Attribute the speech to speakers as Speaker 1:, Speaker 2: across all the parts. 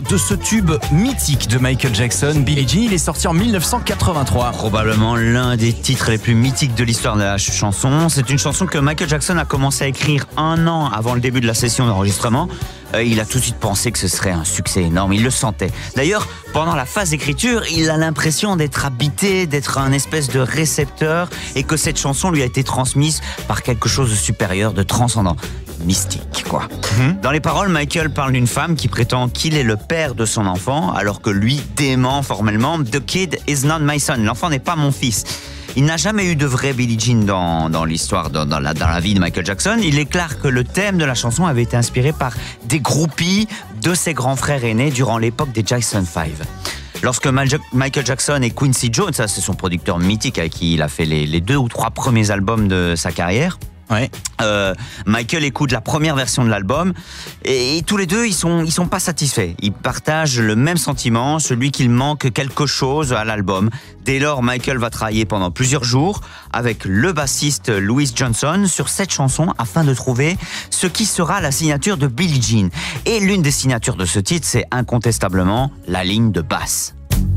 Speaker 1: de ce tube mythique de Michael Jackson, Billie Jean. Il est sorti en 1983.
Speaker 2: Probablement l'un des titres les plus mythiques de l'histoire de la chanson. C'est une chanson que Michael Jackson a commencé à écrire 1 an avant le début de la session d'enregistrement. Il a tout de suite pensé que ce serait un succès énorme, il le sentait. D'ailleurs, pendant la phase d'écriture, il a l'impression d'être habité, d'être un espèce de récepteur et que cette chanson lui a été transmise par quelque chose de supérieur, de transcendant. Mystique, quoi. Dans les paroles, Michael parle d'une femme qui prétend qu'il est le père de son enfant, alors que lui dément formellement « The kid is not my son », l'enfant n'est pas mon fils. Il n'a jamais eu de vraie Billie Jean dans l'histoire, dans la vie de Michael Jackson. Il est clair que le thème de la chanson avait été inspiré par des groupies de ses grands frères aînés durant l'époque des Jackson 5. Lorsque Michael Jackson et Quincy Jones, ça c'est son producteur mythique avec qui il a fait les 2 ou 3 premiers albums de sa carrière, Michael écoute la première version de l'album et tous les deux ils sont pas satisfaits. Ils partagent le même sentiment, celui qu'il manque quelque chose à l'album. Dès lors, Michael va travailler pendant plusieurs jours avec le bassiste Louis Johnson sur cette chanson afin de trouver ce qui sera la signature de Billie Jean. Et l'une des signatures de ce titre, c'est incontestablement la ligne de basse.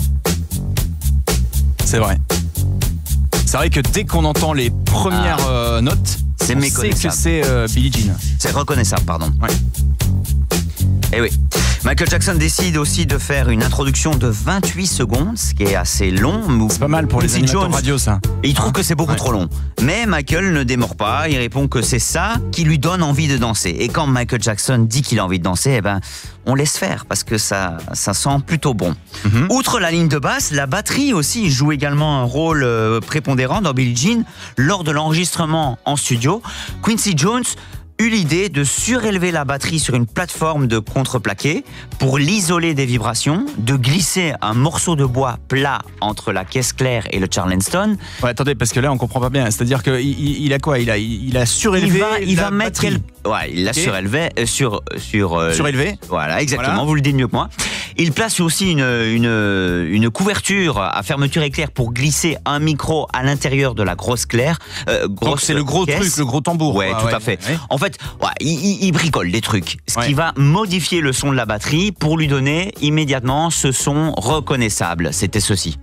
Speaker 1: C'est vrai. C'est vrai que dès qu'on entend les premières notes,
Speaker 2: c'est méconnaissable.
Speaker 1: On sait que c'est Billie Jean.
Speaker 2: C'est reconnaissable, pardon.
Speaker 1: Ouais.
Speaker 2: Eh oui. Michael Jackson décide aussi de faire une introduction de 28 secondes, ce qui est assez long.
Speaker 1: C'est pas mal pour les animateurs radio, ça.
Speaker 2: Et il trouve que c'est beaucoup trop long. Mais Michael ne démord pas, il répond que c'est ça qui lui donne envie de danser. Et quand Michael Jackson dit qu'il a envie de danser, on laisse faire parce que ça sent plutôt bon. Outre la ligne de basse, la batterie aussi joue également un rôle prépondérant dans Billie Jean. Lors de l'enregistrement en studio, Quincy Jones eut l'idée de surélever la batterie sur une plateforme de contreplaqué pour l'isoler des vibrations, de glisser un morceau de bois plat entre la caisse claire et le Charleston.
Speaker 1: Ouais, attendez, parce que là on comprend pas bien. C'est-à-dire qu'il a quoi ? Il a surélevé.
Speaker 2: Il va mettre il l'a surélevé
Speaker 1: surélevé.
Speaker 2: Voilà, exactement.
Speaker 1: Voilà.
Speaker 2: Vous le dites mieux que moi. Il place aussi une couverture à fermeture éclair pour glisser un micro à l'intérieur de la grosse claire.
Speaker 1: Donc c'est le gros
Speaker 2: caisse.
Speaker 1: Truc, le gros tambour.
Speaker 2: Ouais, tout à fait. Ouais. En fait, il bricole des trucs, ce qui va modifier le son de la batterie pour lui donner immédiatement ce son reconnaissable. C'était ceci.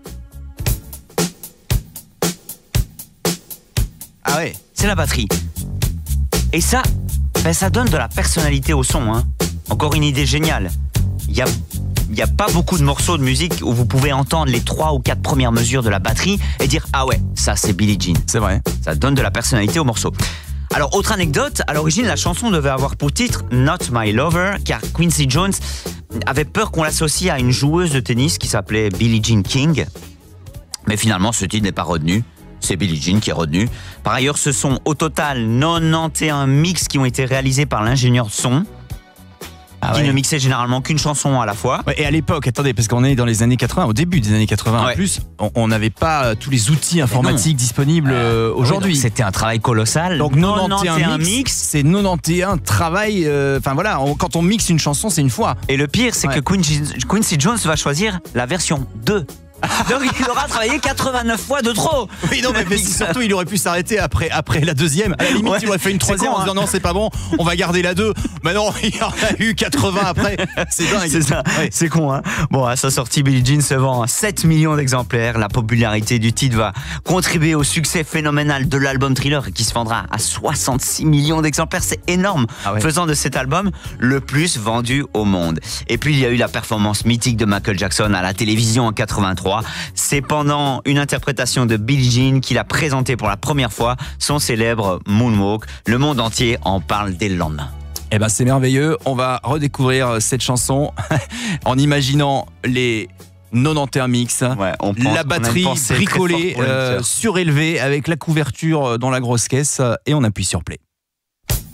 Speaker 1: Ah ouais.
Speaker 2: C'est la batterie. Et ça donne de la personnalité au son. Encore une idée géniale. Il y a pas beaucoup de morceaux de musique où vous pouvez entendre les 3 ou 4 premières mesures de la batterie et dire « Ah ouais, ça c'est Billie Jean ».
Speaker 1: C'est vrai.
Speaker 2: Ça donne de la personnalité au morceau. Alors, autre anecdote, à l'origine, la chanson devait avoir pour titre « Not My Lover » car Quincy Jones avait peur qu'on l'associe à une joueuse de tennis qui s'appelait Billie Jean King. Mais finalement, ce titre n'est pas retenu. C'est Billie Jean qui est retenu. Par ailleurs, ce sont au total 91 mix qui ont été réalisés par l'ingénieur de son. Qui ne mixait généralement qu'une chanson à la fois.
Speaker 1: Ouais, et à l'époque, attendez, parce qu'on est dans les années 80, au début des années 80 en plus, on n'avait pas tous les outils informatiques disponibles aujourd'hui.
Speaker 2: C'était un travail colossal.
Speaker 1: Donc 91 mix, c'est 91 travail. Enfin voilà, quand on mixe une chanson, c'est une fois.
Speaker 2: Et le pire, c'est que Quincy Jones va choisir la version 2. Donc il aura travaillé 89 fois de trop.
Speaker 1: Oui, non, mais surtout il aurait pu s'arrêter après la deuxième. À la limite, il aurait fait une troisième en disant non, c'est pas bon, on va garder la 2. Mais non, il y en a eu 80 après. C'est dingue.
Speaker 2: C'est ça. Ouais. C'est con, Bon, à sa sortie, Billie Jean se vend à 7 millions d'exemplaires. La popularité du titre va contribuer au succès phénoménal de l'album Thriller qui se vendra à 66 millions d'exemplaires. C'est énorme, faisant de cet album le plus vendu au monde. Et puis il y a eu la performance mythique de Michael Jackson à la télévision en 83. C'est pendant une interprétation de Billie Jean qu'il a présenté pour la première fois son célèbre Moonwalk. Le monde entier en parle dès le lendemain.
Speaker 1: Eh ben c'est merveilleux, on va redécouvrir cette chanson en imaginant les 91 mix, la batterie bricolée, surélevée avec la couverture dans la grosse caisse et on appuie sur play.